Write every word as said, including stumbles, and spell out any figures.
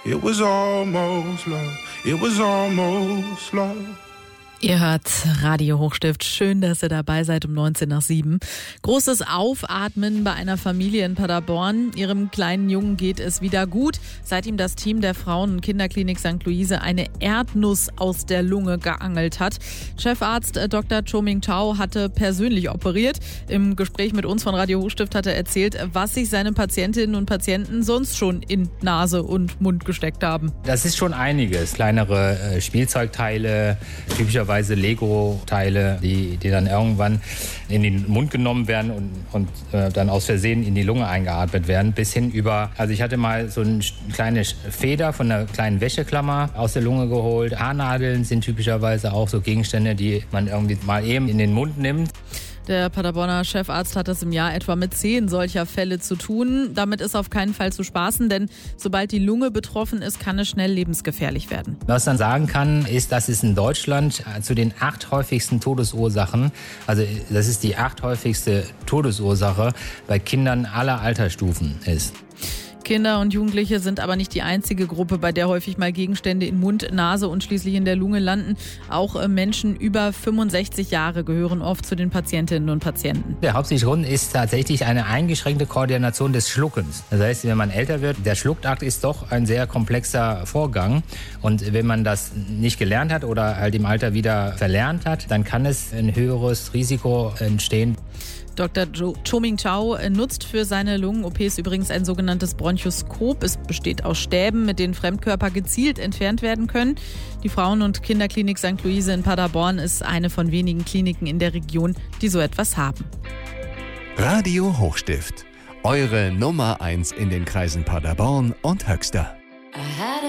It was almost love. It was almost love. Ihr hört Radio Hochstift. Schön, dass ihr dabei seid um neunzehn nach sieben. Großes Aufatmen bei einer Familie in Paderborn. Ihrem kleinen Jungen geht es wieder gut, seit ihm das Team der Frauen- und Kinderklinik Sankt Luise eine Erdnuss aus der Lunge geangelt hat. Chefarzt Doktor Cho-Ming Chao hatte persönlich operiert. Im Gespräch mit uns von Radio Hochstift hat er erzählt, was sich seine Patientinnen und Patienten sonst schon in Nase und Mund gesteckt haben. Das ist schon einiges. Kleinere äh, Spielzeugteile, typischerweise Lego-Teile, die, die dann irgendwann in den Mund genommen werden und, und äh, dann aus Versehen in die Lunge eingeatmet werden, bis hin über, also ich hatte mal so eine kleine Feder von einer kleinen Wäscheklammer aus der Lunge geholt. Haarnadeln sind typischerweise auch so Gegenstände, die man irgendwie mal eben in den Mund nimmt. Der Paderborner Chefarzt hat es im Jahr etwa mit zehn solcher Fälle zu tun. Damit ist auf keinen Fall zu spaßen, denn sobald die Lunge betroffen ist, kann es schnell lebensgefährlich werden. Was man sagen kann, ist, dass es in Deutschland zu den acht häufigsten Todesursachen, also das ist die acht häufigste Todesursache bei Kindern aller Altersstufen ist. Kinder und Jugendliche sind aber nicht die einzige Gruppe, bei der häufig mal Gegenstände in Mund, Nase und schließlich in der Lunge landen. Auch Menschen über fünfundsechzig Jahre gehören oft zu den Patientinnen und Patienten. Der hauptsächliche Grund ist tatsächlich eine eingeschränkte Koordination des Schluckens. Das heißt, wenn man älter wird, der Schluckakt ist doch ein sehr komplexer Vorgang. Und wenn man das nicht gelernt hat oder halt im Alter wieder verlernt hat, dann kann es ein höheres Risiko entstehen. Doktor Cho-Ming Chao nutzt für seine Lungen-O Ps übrigens ein sogenanntes Bronchoskop. Es besteht aus Stäben, mit denen Fremdkörper gezielt entfernt werden können. Die Frauen- und Kinderklinik Sankt Luise in Paderborn ist eine von wenigen Kliniken in der Region, die so etwas haben. Radio Hochstift, eure Nummer eins in den Kreisen Paderborn und Höxter.